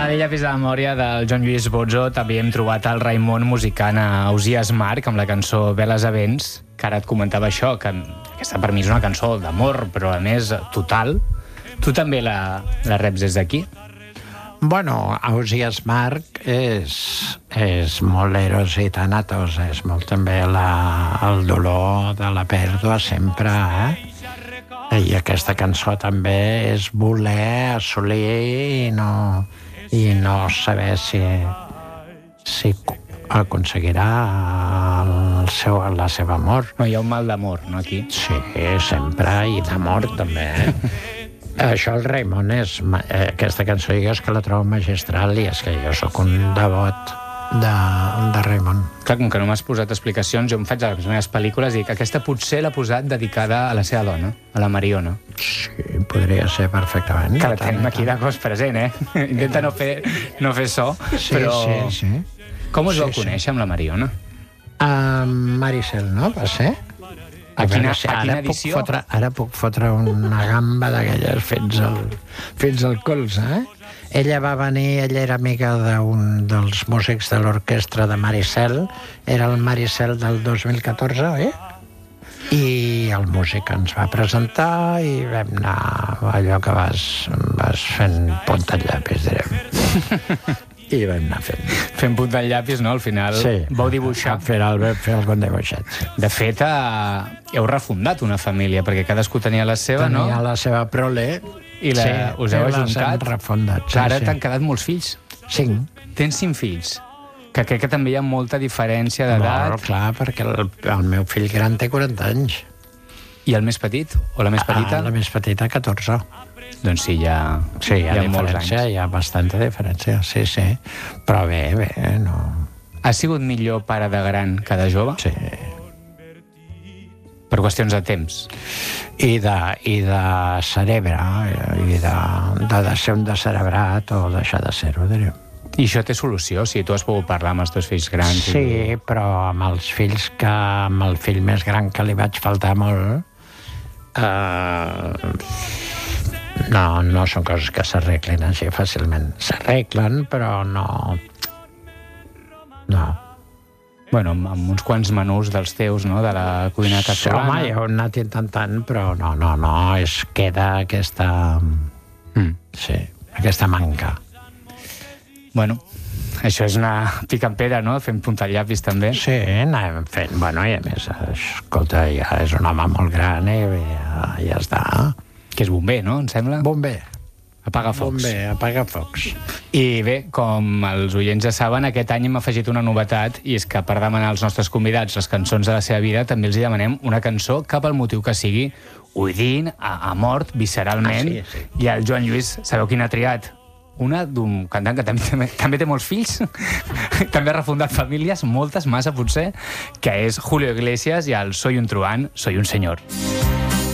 Al llapis de la memòria del Joan Lluís Bozzo també hem trobat el Raimon musicant a Ausiàs Marc amb la cançó Veles a Vents, que ara et comentava això, que aquesta per mi és una cançó d'amor, però a més total. Tu també la reps des d'aquí? Bueno, Ausiàs Marc és molt eros i tanatos, és molt també el dolor de la pèrdua sempre, I aquesta cançó també és voler assolir i no saber si aconseguirà la seva amor. No, hi ha un mal d'amor, no, aquí? Sí, sempre, i d'amor també, Això el Raimon aquesta cançó jo és que la trobo magistral i és que jo sóc un devot de Raimon. Clar, com que no m'has posat explicacions, jo em faig a les meves pel·lícules i dic que aquesta potser l'ha posat dedicada a la seva dona, a la Mariona. Sí, podria ser perfectament. Que la tenim aquí de cos present, Intenta no fer so, però... Sí. Com us vau conèixer amb la Mariona? Maricel, no? Va ser? A quina edició? Ara puc fotre una gamba d'aquelles fins al colze, Ella va venir, ella era amiga d'un dels músics de l'orquestra de Maricel, era el Maricel del 2014, oi? I el músic ens va presentar i vam anar allò que vas fent punta al llapis, direm. I vam anar fent punta al llapis, no? Al final vau dibuixar. Fer algun dibuixat, sí. De fet, heu refundat una família, perquè cadascú tenia la seva, no? Tenia la seva prole. I us heu ajuntat. Refundat, Ara t'han quedat molts fills. 5. Tens 5 fills. Que crec que també hi ha molta diferència d'edat. Molt clar, perquè el meu fill gran té 40 anys. I el més petit? O la més petita? La més petita, 14. Doncs sí, hi ha molts anys. Hi ha bastanta diferència, sí. Però bé, no... Ha sigut millor pare de gran que de jove? Sí. Per qüestions de temps? I de cerebre, i de ser un descerebrat o deixar de ser-ho, diríem. I això té solució? Si tu has pogut parlar amb els teus fills grans... Sí, però amb els fills amb el fill més gran que li vaig faltar molt... No són coses que s'arreglin així fàcilment. S'arreglen, però no. Bueno, amb uns quants menús dels teus, no?, de la cuina catalana. Home, jo he anat intentant, però no, queda aquesta... Sí, aquesta manca. Bueno, això és una pica en pera, no?, fent punta al llapis, també. Sí, anàvem fent, bueno, i a més, escolta, ja és un home molt gran i ja està. Que és bomber, no?, em sembla? Bomber. Apagafocs. Bomber, apagafocs. I bé, com els oients ja saben, aquest any hem afegit una novetat, i és que per demanar als nostres convidats les cançons de la seva vida també els hi demanem una cançó cap al motiu que sigui, oïdint, a mort, visceralment. Sí. I el Joan Lluís, sabeu quin ha triat? Una d'un cantant que també té molts fills, també ha refundat famílies, moltes, massa potser, que és Julio Iglesias i el Soy un truán, soy un señor.